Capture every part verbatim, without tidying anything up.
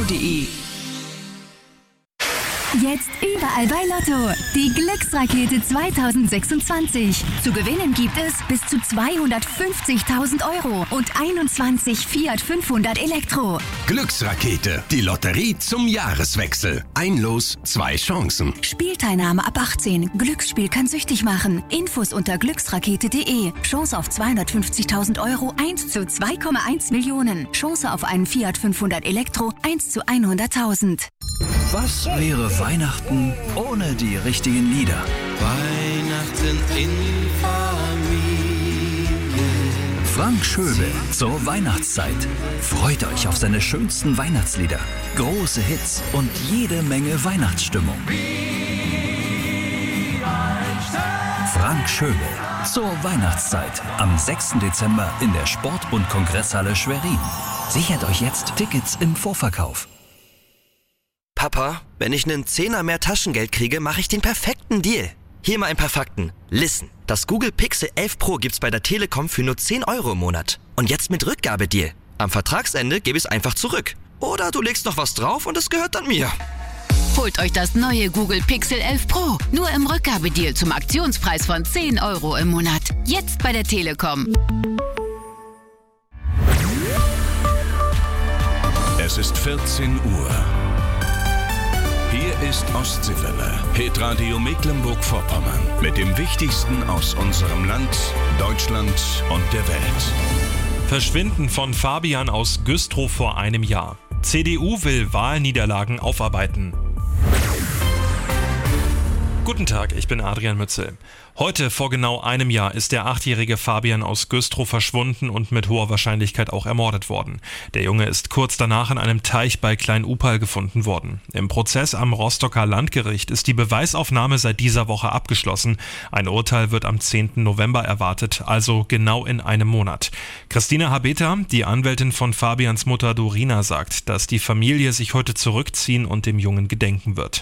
punkt de. Jetzt überall bei Lotto. Die Glücksrakete zwanzig sechsundzwanzig. Zu gewinnen gibt es bis zu zweihundertfünfzigtausend Euro und einundzwanzig Fiat fünfhundert Elektro. Glücksrakete, die Lotterie zum Jahreswechsel. Ein Los, zwei Chancen. Spielteilnahme ab achtzehn. Glücksspiel kann süchtig machen. Infos unter glücksrakete punkt de. Chance auf zweihundertfünfzigtausend Euro, eins zu zwei Komma eins Millionen. Chance auf einen Fiat fünfhundert Elektro, eins zu hunderttausend. Was wäre Weihnachten ohne die richtigen Lieder? Weihnachten in Familie. Frank Schöbel zur Weihnachtszeit. Freut euch auf seine schönsten Weihnachtslieder, große Hits und jede Menge Weihnachtsstimmung. Frank Schöbel zur Weihnachtszeit am sechsten Dezember in der Sportbund Kongresshalle Schwerin. Sichert euch jetzt Tickets im Vorverkauf. Papa, wenn ich einen Zehner mehr Taschengeld kriege, mache ich den perfekten Deal. Hier mal ein paar Fakten. Listen, das Google Pixel elf Pro gibt's bei der Telekom für nur zehn Euro im Monat. Und jetzt mit Rückgabedeal. Am Vertragsende gebe ich es einfach zurück. Oder du legst noch was drauf und es gehört dann mir. Holt euch das neue Google Pixel elf Pro. Nur im Rückgabedeal zum Aktionspreis von zehn Euro im Monat. Jetzt bei der Telekom. Es ist vierzehn Uhr. Hier ist Ostseewelle, Hitradio Mecklenburg-Vorpommern. Mit dem Wichtigsten aus unserem Land, Deutschland und der Welt. Verschwinden von Fabian aus Güstrow vor einem Jahr. C D U will Wahlniederlagen aufarbeiten. Guten Tag, ich bin Adrian Mützel. Heute vor genau einem Jahr ist der achtjährige Fabian aus Güstrow verschwunden und mit hoher Wahrscheinlichkeit auch ermordet worden. Der Junge ist kurz danach in einem Teich bei Klein-Upal gefunden worden. Im Prozess am Rostocker Landgericht ist die Beweisaufnahme seit dieser Woche abgeschlossen. Ein Urteil wird am zehnten November erwartet, also genau in einem Monat. Christina Habeta, die Anwältin von Fabians Mutter Dorina, sagt, dass die Familie sich heute zurückziehen und dem Jungen gedenken wird.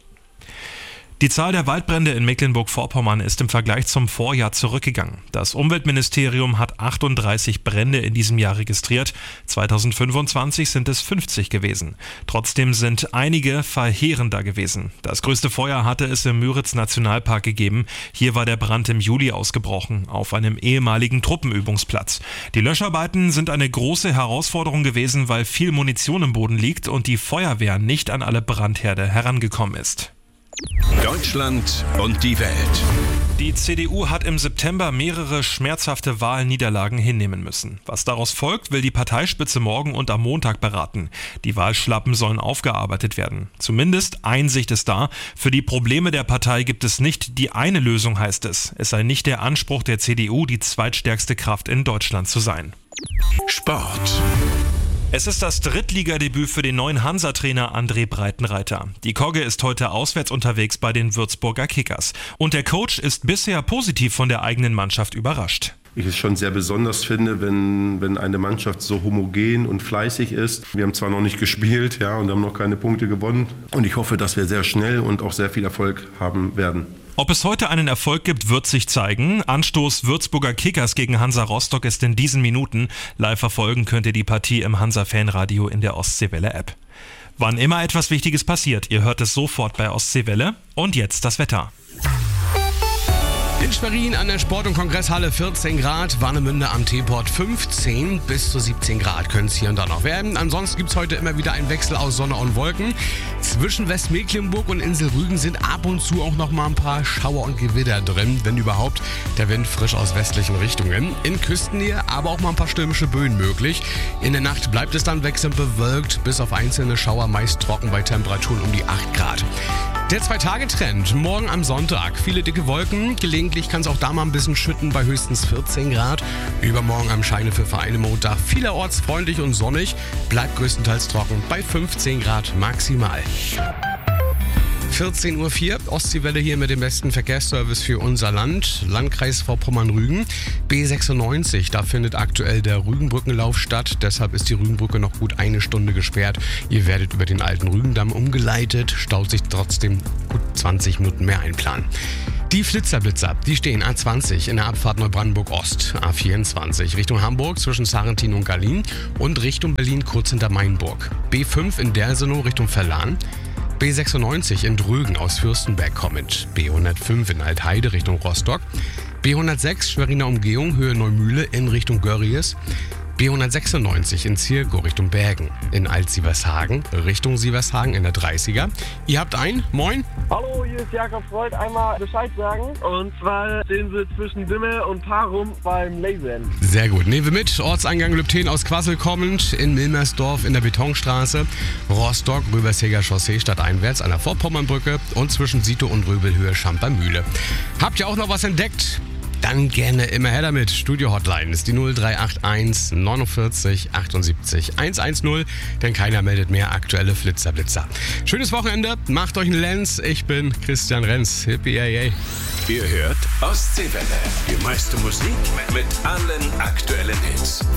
Die Zahl der Waldbrände in Mecklenburg-Vorpommern ist im Vergleich zum Vorjahr zurückgegangen. Das Umweltministerium hat achtunddreißig Brände in diesem Jahr registriert. zweitausendfünfundzwanzig sind es fünfzig gewesen. Trotzdem sind einige verheerender gewesen. Das größte Feuer hatte es im Müritz-Nationalpark gegeben. Hier war der Brand im Juli ausgebrochen, auf einem ehemaligen Truppenübungsplatz. Die Löscharbeiten sind eine große Herausforderung gewesen, weil viel Munition im Boden liegt und die Feuerwehr nicht an alle Brandherde herangekommen ist. Deutschland und die Welt. Die C D U hat im September mehrere schmerzhafte Wahlniederlagen hinnehmen müssen. Was daraus folgt, will die Parteispitze morgen und am Montag beraten. Die Wahlschlappen sollen aufgearbeitet werden. Zumindest Einsicht ist da. Für die Probleme der Partei gibt es nicht die eine Lösung, heißt es. Es sei nicht der Anspruch der C D U, die zweitstärkste Kraft in Deutschland zu sein. Sport. Es ist das Drittligadebüt für den neuen Hansa-Trainer André Breitenreiter. Die Kogge ist heute auswärts unterwegs bei den Würzburger Kickers. Und der Coach ist bisher positiv von der eigenen Mannschaft überrascht. Ich es schon sehr besonders finde, wenn, wenn eine Mannschaft so homogen und fleißig ist. Wir haben zwar noch nicht gespielt, ja, und haben noch keine Punkte gewonnen. Und ich hoffe, dass wir sehr schnell und auch sehr viel Erfolg haben werden. Ob es heute einen Erfolg gibt, wird sich zeigen. Anstoß Würzburger Kickers gegen Hansa Rostock ist in diesen Minuten. Live verfolgen könnt ihr die Partie im Hansa-Fanradio in der Ostseewelle-App. Wann immer etwas Wichtiges passiert, ihr hört es sofort bei Ostseewelle. Und jetzt das Wetter. In Schwerin an der Sport- und Kongresshalle vierzehn Grad, Warnemünde am Teeport fünfzehn, bis zu siebzehn Grad können es hier und da noch werden. Ansonsten gibt es heute immer wieder einen Wechsel aus Sonne und Wolken. Zwischen Westmecklenburg und Insel Rügen sind ab und zu auch noch mal ein paar Schauer und Gewitter drin, wenn überhaupt. Der Wind frisch aus westlichen Richtungen. In Küstennähe aber auch mal ein paar stürmische Böen möglich. In der Nacht bleibt es dann wechselnd bewölkt, bis auf einzelne Schauer meist trocken bei Temperaturen um die acht Grad. Der Zwei-Tage-Trend, morgen am Sonntag. Viele dicke Wolken, gelegentlich kann es auch da mal ein bisschen schütten bei höchstens vierzehn Grad. Übermorgen am Scheine für Vereine Montag vielerorts freundlich und sonnig, bleibt größtenteils trocken bei fünfzehn Grad maximal. vierzehn Uhr vier, Ostseewelle hier mit dem besten Verkehrsservice für unser Land, Landkreis Vorpommern-Rügen. B sechsundneunzig, da findet aktuell der Rügenbrückenlauf statt, deshalb ist die Rügenbrücke noch gut eine Stunde gesperrt. Ihr werdet über den alten Rügendamm umgeleitet, staut sich trotzdem gut zwanzig Minuten mehr einplanen. Die Flitzerblitzer, die stehen A zwanzig in der Abfahrt Neubrandenburg Ost, A vierundzwanzig Richtung Hamburg zwischen Sarrentin und Gallien und Richtung Berlin kurz hinter Mainburg. B fünf in Dersenow Richtung Verlan. B sechsundneunzig in Drögen aus Fürstenberg kommend. B hundertfünf in Altheide Richtung Rostock. B hundertsechs Schweriner Umgehung Höhe Neumühle in Richtung Görries. B hundertsechsundneunzig in Zirkow Richtung Bergen. In Alt-Sievershagen Richtung Sievershagen in der dreißiger. Ihr habt ein, moin. Hallo, hier ist Jakob Freud. Einmal Bescheid sagen. Und zwar stehen sie zwischen Dimme und Parum beim Lasern. Sehr gut. Nehmen wir mit. Ortseingang Lübten aus Quassel kommend. In Milmersdorf in der Betonstraße. Rostock, Röbershäger Chaussee stadteinwärts an der Vorpommernbrücke. Und zwischen Sito und Röbelhöhe Schampermühle. Habt ihr auch noch was entdeckt? Dann gerne immer her damit. Studio-Hotline ist die null drei acht eins neunundvierzig achtundsiebzig hundertzehn, denn keiner meldet mehr aktuelle Flitzerblitzer. Schönes Wochenende, macht euch einen Lenz. Ich bin Christian Renz. Hippie, yay, yay. Ihr hört Ostseewelle. Die meiste Musik mit allen aktuellen Hits.